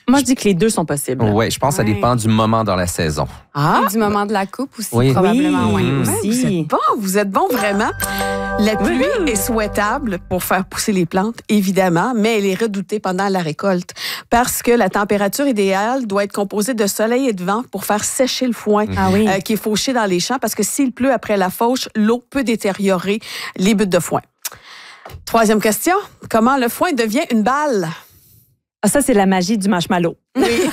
Moi, je dis que les deux sont possibles. Oui, je pense que ça dépend du moment dans la saison. Et du moment de la coupe aussi, Oui. probablement. Oui, Oui. aussi. Vous êtes bon vraiment. La pluie est souhaitable pour faire pousser les plantes, évidemment, mais elle est redoutée pendant la récolte parce que la température idéale doit être composée de soleil et de vent pour faire sécher le foin qui est fauché dans les champs parce que s'il pleut après la fauche, l'eau peut détériorer les buttes de foin. Troisième question, comment le foin devient une balle? Ça, c'est la magie du marshmallow. Oui.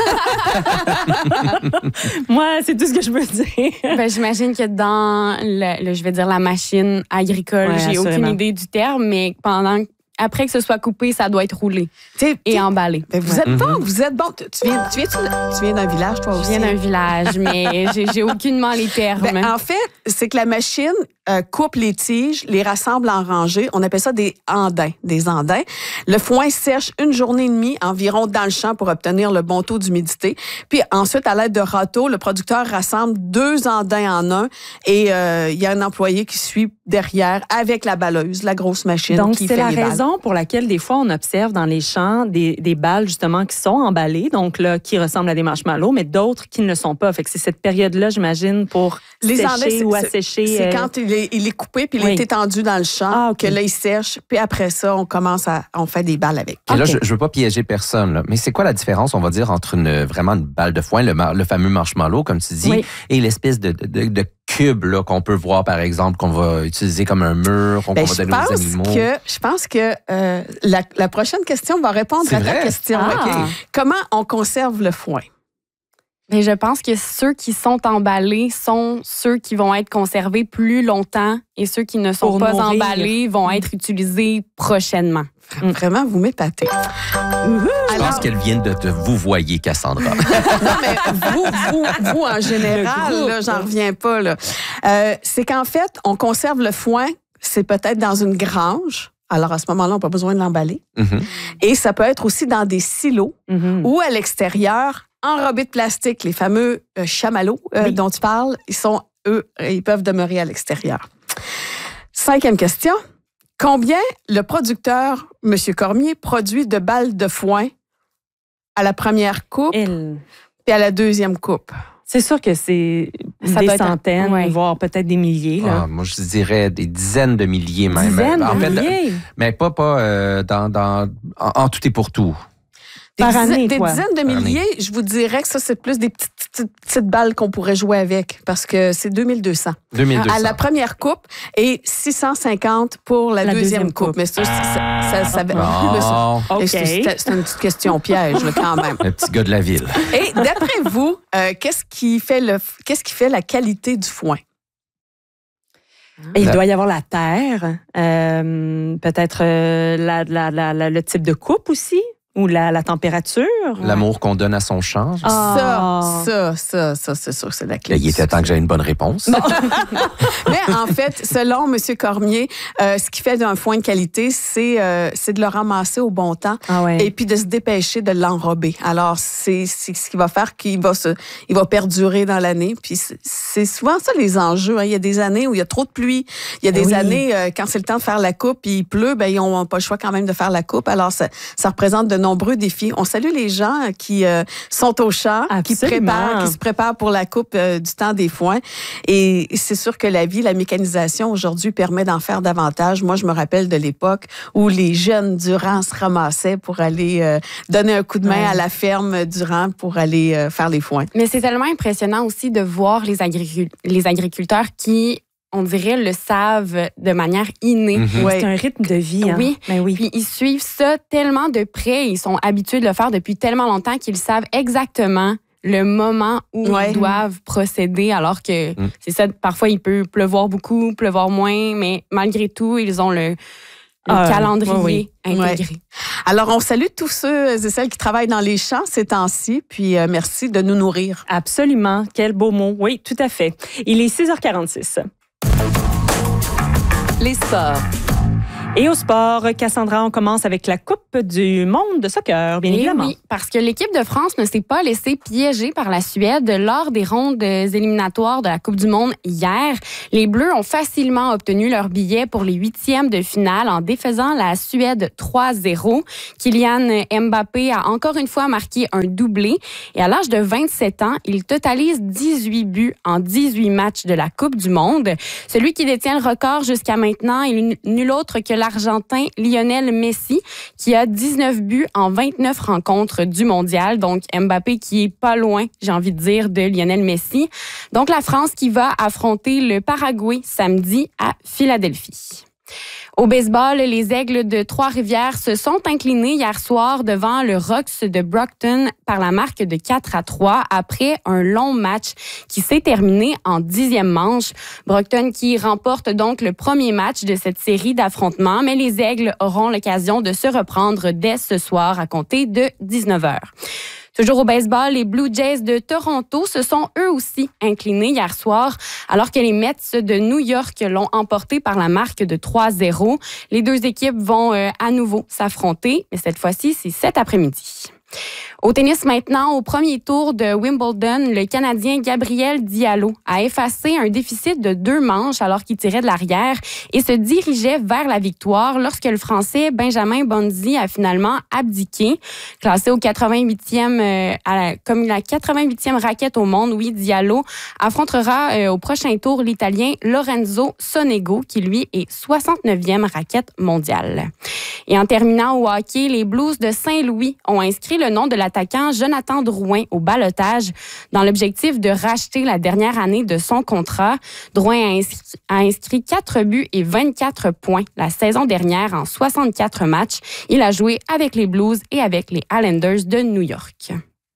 Moi, c'est tout ce que je peux dire. J'imagine que dans je vais dire la machine agricole, j'ai aucune idée du terme, mais après que ce soit coupé, ça doit être roulé et emballé. Vous êtes bon, vous êtes bon. Tu viens d'un village, toi aussi? Je viens d'un village, mais j'ai aucunement les termes. En fait, c'est que la machine coupe les tiges, les rassemble en rangées. On appelle ça des andins. Le foin sèche une journée et demie environ dans le champ pour obtenir le bon taux d'humidité. Puis ensuite, à l'aide de râteaux, le producteur rassemble 2 andins en un et il y a un employé qui suit derrière avec la balleuse, la grosse machine. Donc, qui c'est fait la les balles. raison pour laquelle des fois, on observe dans les champs des balles justement qui sont emballées, donc là, qui ressemblent à des marshmallows, mais d'autres qui ne le sont pas. Fait que c'est cette période-là, j'imagine, pour sécher ou assécher. C'est quand il est coupé puis il est étendu dans le champ que là, il sèche. Puis après ça, on fait des balles avec. Et là, je veux pas piéger personne, là, mais c'est quoi la différence, on va dire, entre vraiment une balle de foin, le fameux marshmallow, comme tu dis, et l'espèce de cube là, qu'on peut voir, par exemple, qu'on va utiliser comme un mur, qu'on va donner aux animaux? Je pense que la prochaine question va répondre à ta question. Comment on conserve le foin? Mais je pense que ceux qui sont emballés sont ceux qui vont être conservés plus longtemps et ceux qui ne sont pas emballés vont être utilisés prochainement. Vraiment, vous m'épatez. Je pense qu'elle vient de te vouvoyer, Cassandra. Non, mais vous en général, là, j'en reviens pas. Là. C'est qu'en fait, on conserve le foin, c'est peut-être dans une grange. Alors, à ce moment-là, on n'a pas besoin de l'emballer. Et ça peut être aussi dans des silos ou à l'extérieur, enrobés de plastique, les fameux chamallows dont tu parles, ils peuvent demeurer à l'extérieur. 5e question. Combien le producteur, M. Cormier, produit de balles de foin à la première coupe et à la deuxième coupe? C'est sûr que c'est des centaines, voire peut-être des milliers. Là. Moi, je dirais des dizaines de milliers même. Milliers? Mais pas en tout et pour tout. Des dizaines de milliers, je vous dirais que ça, c'est plus des petites balles qu'on pourrait jouer avec parce que c'est 2200. 2200. À la première coupe et 650 pour la deuxième coupe. Mais ça c'est une petite question piège là, quand même. Le petit gars de la ville. Et d'après vous, qu'est-ce qui fait la qualité du foin? Il doit y avoir la terre, peut-être le type de coupe aussi. Ou la température. L'amour qu'on donne à son champ. Ça, c'est sûr, c'est la clé. Il était temps que j'aie une bonne réponse. Mais en fait, selon M. Cormier, ce qui fait d'un foin de qualité, c'est de le ramasser au bon temps et puis de se dépêcher de l'enrober. Alors, c'est ce qui va faire qu'il va perdurer dans l'année. Puis c'est souvent ça les enjeux. Hein. Il y a des années où il y a trop de pluie. Il y a des années, quand c'est le temps de faire la coupe, il pleut, ils n'ont pas le choix quand même de faire la coupe. Alors, ça représente de nombreux défis. On salue les gens qui sont au champ, qui se préparent pour la coupe du temps des foins. Et c'est sûr que la mécanisation aujourd'hui permet d'en faire davantage. Moi, je me rappelle de l'époque où les jeunes du rang se ramassaient pour aller donner un coup de main à la ferme du rang pour aller faire les foins. Mais c'est tellement impressionnant aussi de voir les agriculteurs qui, on dirait, le savent de manière innée. C'est un rythme de vie. Hein? Oui. Puis ils suivent ça tellement de près. Ils sont habitués de le faire depuis tellement longtemps qu'ils savent exactement le moment où ils doivent procéder, alors que c'est ça, parfois il peut pleuvoir beaucoup, pleuvoir moins, mais malgré tout, ils ont le calendrier intégré. Alors, on salue tous ceux et celles qui travaillent dans les champs ces temps-ci, puis merci de nous nourrir. Absolument. Quel beau mot. Oui, tout à fait. Il est 6h46. Les sports. Et au sport, Cassandra, on commence avec la Coupe du monde de soccer, bien évidemment. Oui, parce que l'équipe de France ne s'est pas laissée piéger par la Suède lors des rondes éliminatoires de la Coupe du monde hier. Les Bleus ont facilement obtenu leur billet pour les 8e de finale en défaisant la Suède 3-0. Kylian Mbappé a encore une fois marqué un doublé et à l'âge de 27 ans, il totalise 18 buts en 18 matchs de la Coupe du monde. Celui qui détient le record jusqu'à maintenant est nul autre que l'Argentin Lionel Messi, qui a 19 buts en 29 rencontres du mondial. Donc, Mbappé qui est pas loin, j'ai envie de dire, de Lionel Messi. Donc, la France qui va affronter le Paraguay samedi à Philadelphie. Au baseball, les Aigles de Trois-Rivières se sont inclinés hier soir devant le Rocks de Brockton par la marque de 4-3 après un long match qui s'est terminé en 10e manche. Brockton qui remporte donc le premier match de cette série d'affrontements, mais les Aigles auront l'occasion de se reprendre dès ce soir à compter de 19h. Toujours au baseball, les Blue Jays de Toronto se sont eux aussi inclinés hier soir, alors que les Mets de New York l'ont emporté par la marque de 3-0. Les deux équipes vont à nouveau s'affronter, mais cette fois-ci, c'est cet après-midi. Au tennis maintenant, au premier tour de Wimbledon, le Canadien Gabriel Diallo a effacé un déficit de 2 manches alors qu'il tirait de l'arrière et se dirigeait vers la victoire lorsque le Français Benjamin Bonzi a finalement abdiqué. Classé au 88e, comme la 88e raquette au monde, oui, Diallo affrontera au prochain tour l'Italien Lorenzo Sonego qui, lui, est 69e raquette mondiale. Et en terminant au hockey, les Blues de Saint-Louis ont inscrit le nom de l'attaquant Jonathan Drouin au ballottage dans l'objectif de racheter la dernière année de son contrat. Drouin a inscrit 4 buts et 24 points la saison dernière en 64 matchs. Il a joué avec les Blues et avec les Islanders de New York.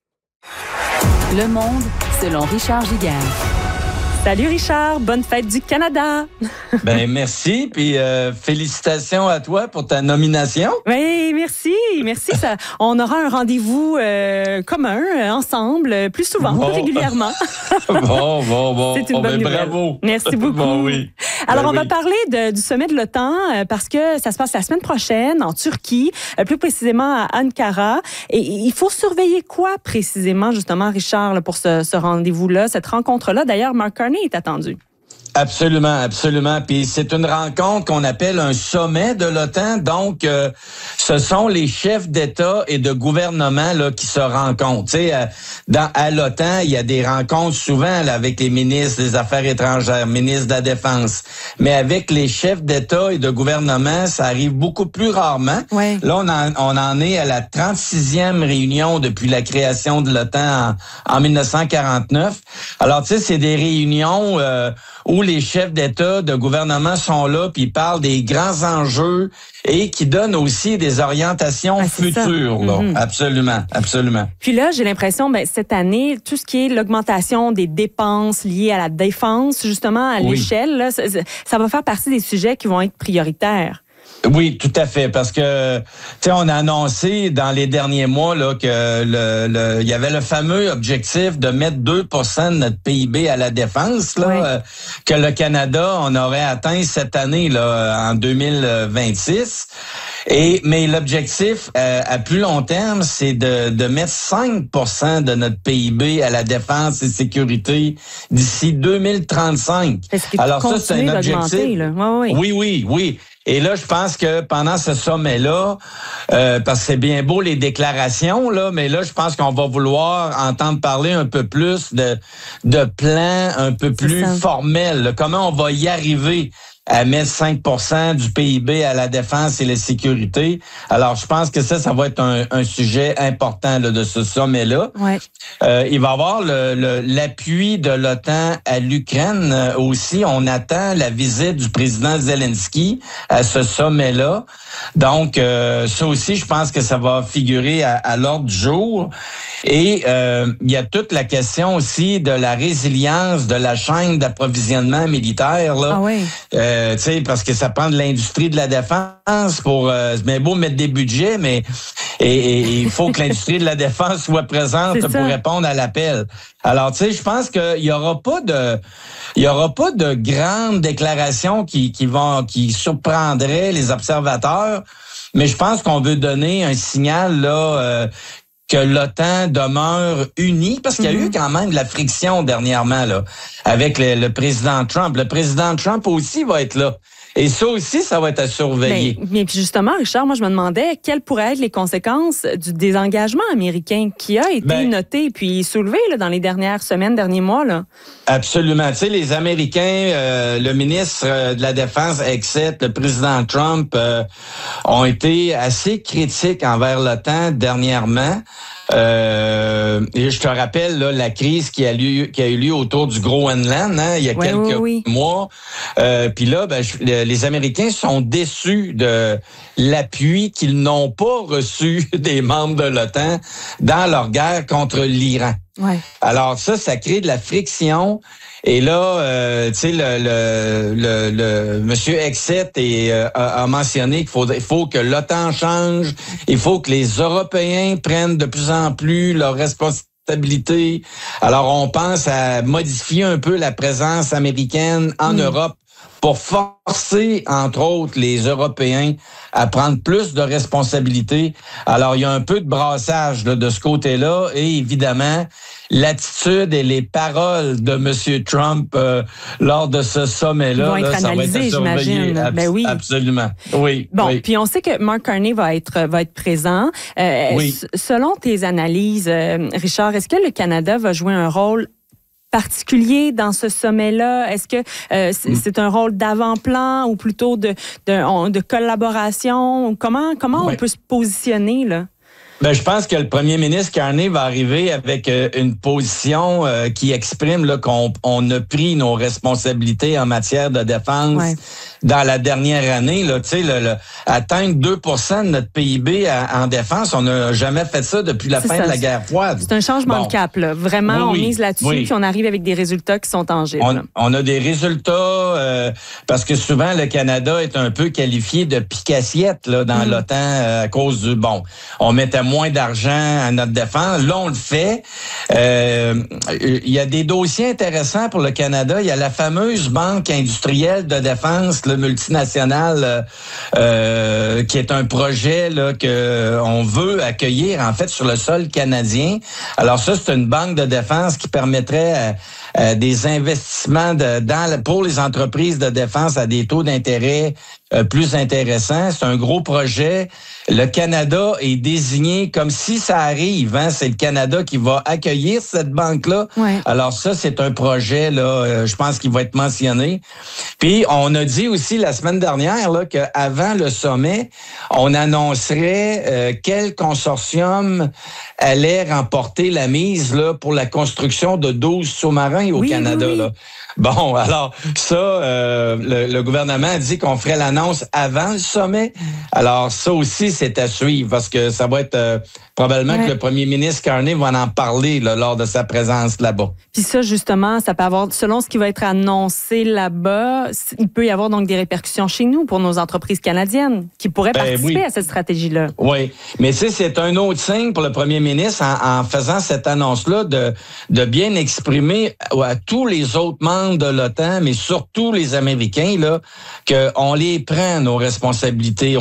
Le monde selon Richard Giguère. Salut Richard, bonne fête du Canada. Ben merci, puis félicitations à toi pour ta nomination. Oui, merci. Ça, on aura un rendez-vous commun, ensemble, plus souvent, plus régulièrement. Bon. C'est une bonne nouvelle. Bravo. Merci beaucoup. Bon, oui. Alors, on va parler du sommet de l'OTAN parce que ça se passe la semaine prochaine en Turquie, plus précisément à Ankara. Et il faut surveiller quoi précisément, justement, Richard, là, pour ce rendez-vous-là, cette rencontre-là? D'ailleurs, Mark Carney est attendu. Absolument. Puis c'est une rencontre qu'on appelle un sommet de l'OTAN. Donc, ce sont les chefs d'État et de gouvernement là qui se rencontrent. Tu sais, à l'OTAN, il y a des rencontres souvent là, avec les ministres des Affaires étrangères, ministres de la Défense. Mais avec les chefs d'État et de gouvernement, ça arrive beaucoup plus rarement. Ouais. Là, on en est à la 36e réunion depuis la création de l'OTAN en 1949. Alors, tu sais, c'est des réunions où les chefs d'État, de gouvernement sont là, puis ils parlent des grands enjeux et qui donnent aussi des orientations futures. Là. Mm-hmm. Absolument. Puis là, j'ai l'impression, cette année, tout ce qui est l'augmentation des dépenses liées à la défense, justement, à l'échelle, là, ça va faire partie des sujets qui vont être prioritaires. Oui, tout à fait, parce que tu sais, on a annoncé dans les derniers mois là que il y avait le fameux objectif de mettre 2% de notre PIB à la défense là, que le Canada on aurait atteint cette année là en 2026. Mais l'objectif à plus long terme, c'est de mettre 5% de notre PIB à la défense et sécurité d'ici 2035. Alors ça, c'est un objectif. Là. Oui. Et là, je pense que pendant ce sommet-là, parce que c'est bien beau les déclarations, là, mais là, je pense qu'on va vouloir entendre parler un peu plus de plans un peu plus formels. Là. Comment on va y arriver à mettre 5% du PIB à la défense et la sécurité. Alors, je pense que ça va être un sujet important là, de ce sommet-là. Ouais. Il va y avoir l'appui de l'OTAN à l'Ukraine aussi. On attend la visite du président Zelensky à ce sommet-là. Donc, ça aussi, je pense que ça va figurer à l'ordre du jour. Et il y a toute la question aussi de la résilience de la chaîne d'approvisionnement militaire. Là. Ah oui. tu sais, parce que ça prend de l'industrie de la défense pour... c'est bien beau mettre des budgets, mais il faut que l'industrie de la défense soit présente pour répondre à l'appel. Alors, tu sais, je pense qu'il y aura pas de grandes déclarations qui surprendraient les observateurs, mais je pense qu'on veut donner un signal là que l'OTAN demeure unie, parce qu'il y a eu quand même de la friction dernièrement là avec le président Trump. Le président Trump aussi va être là. Et ça aussi, ça va être à surveiller. Mais puis justement, Richard, moi, je me demandais quelles pourraient être les conséquences du désengagement américain qui a été noté puis soulevé là, dans les dernières semaines, derniers mois. Là. Absolument. Tu sais, les Américains, le ministre de la Défense, le président Trump, ont été assez critiques envers l'OTAN dernièrement. Et je te rappelle là, la crise qui a eu lieu autour du Groenland il y a quelques mois. Puis là, les Américains sont déçus de l'appui qu'ils n'ont pas reçu des membres de l'OTAN dans leur guerre contre l'Iran. Ouais. Alors ça crée de la friction. Et là, tu sais, le monsieur Exet a mentionné qu'il faut que l'OTAN change, il faut que les Européens prennent de plus en plus leurs responsabilités. Alors, on pense à modifier un peu la présence américaine en Europe pour forcer, entre autres, les Européens à prendre plus de responsabilités. Alors, il y a un peu de brassage là, de ce côté-là et évidemment, l'attitude et les paroles de M. Trump lors de ce sommet-là, vont être analysées, j'imagine. Ben oui. Absolument. Oui. Bon, oui. Puis on sait que Mark Carney va être présent. Selon tes analyses, Richard, est-ce que le Canada va jouer un rôle particulier dans ce sommet-là? Est-ce que c'est un rôle d'avant-plan ou plutôt de collaboration? Comment on peut se positionner là? Ben, je pense que le premier ministre Carney va arriver avec une position qui exprime là, qu'on a pris nos responsabilités en matière de défense dans la dernière année. Là, atteindre 2% de notre PIB en défense, on n'a jamais fait ça depuis la fin de la guerre froide. C'est un changement de cap. Là. Vraiment, on mise là-dessus puis on arrive avec des résultats qui sont tangibles. On a des résultats parce que souvent, le Canada est un peu qualifié de pique-assiette là, dans l'OTAN à cause du... on mettait moins d'argent à notre défense. Là, on le fait. Il y a des dossiers intéressants pour le Canada. Il y a la fameuse banque industrielle de défense, le multinational, qui est un projet là, que on veut accueillir en fait sur le sol canadien. Alors ça, c'est une banque de défense qui permettrait des investissements pour les entreprises de défense à des taux d'intérêt plus intéressants. C'est un gros projet. Le Canada est désigné comme si ça arrive. C'est le Canada qui va accueillir cette banque-là. Ouais. Alors ça, c'est un projet, là, je pense qu'il va être mentionné. Puis, on a dit aussi la semaine dernière là, qu'avant le sommet, on annoncerait quel consortium allait remporter la mise là, pour la construction de 12 sous-marins au Canada. Oui. Là. Bon, alors ça, le gouvernement a dit qu'on ferait l'annonce avant le sommet. Alors ça aussi, c'est à suivre parce que ça va être probablement que le premier ministre Carney va en parler là, lors de sa présence là-bas. Puis ça, justement, ça peut avoir, selon ce qui va être annoncé là-bas, il peut y avoir donc des répercussions chez nous pour nos entreprises canadiennes qui pourraient participer à cette stratégie-là. Oui, mais tu sais, c'est un autre signe pour le premier ministre en faisant cette annonce-là de bien exprimer à tous les autres membres de l'OTAN, mais surtout les Américains, là, qu'on les prend, nos responsabilités.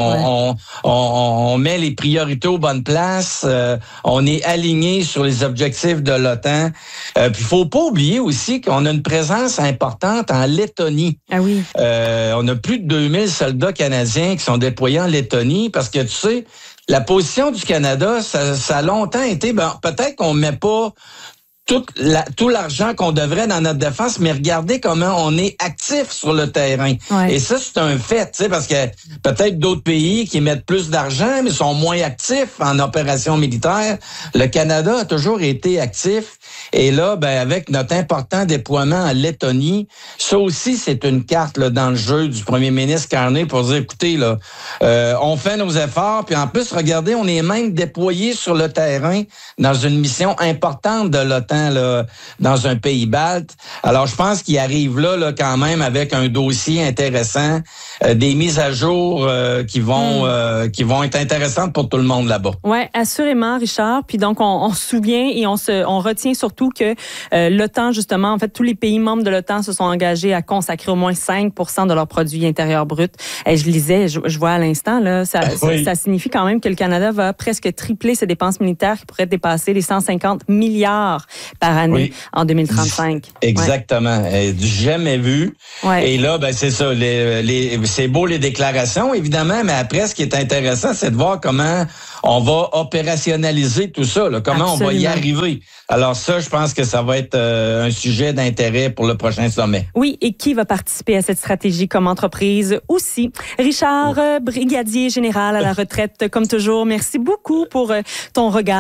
On met les priorités aux bonnes places. On est aligné sur les objectifs de l'OTAN. Puis il faut pas oublier aussi qu'on a une présence importante en Lettonie. Ah oui. On a plus de 2000 soldats canadiens qui sont déployés en Lettonie parce que tu sais, la position du Canada, ça a longtemps été, peut-être qu'on met pas tout l'argent qu'on devrait dans notre défense, mais regardez comment on est actif sur le terrain. Ouais. Et ça, c'est un fait, tu sais, parce que peut-être d'autres pays qui mettent plus d'argent, mais sont moins actifs en opérations militaires. Le Canada a toujours été actif. Et là, avec notre important déploiement en Lettonie, ça aussi, c'est une carte là, dans le jeu du premier ministre Carney pour dire, écoutez, là, on fait nos efforts, puis en plus, regardez, on est même déployé sur le terrain dans une mission importante de l'OTAN là, dans un pays balte. Alors, je pense qu'il arrive là, quand même, avec un dossier intéressant, des mises à jour qui vont être intéressantes pour tout le monde là-bas. Oui, assurément, Richard. Puis donc, on se souvient et on retient surtout que l'OTAN, justement, en fait, tous les pays membres de l'OTAN se sont engagés à consacrer au moins 5 % de leur produit intérieur brut. Et je lisais, je vois à l'instant, là, ça signifie quand même que le Canada va presque tripler ses dépenses militaires qui pourraient dépasser les 150 milliards par année en 2035. Exactement. Du jamais vu. Ouais. Et là, ben c'est ça. C'est beau les déclarations, évidemment, mais après, ce qui est intéressant, c'est de voir comment on va opérationnaliser tout ça, là, comment Absolument. On va y arriver. Alors ça, je pense que ça va être un sujet d'intérêt pour le prochain sommet. Oui, et qui va participer à cette stratégie comme entreprise aussi? Richard, brigadier général à la retraite, comme toujours, merci beaucoup pour ton regard.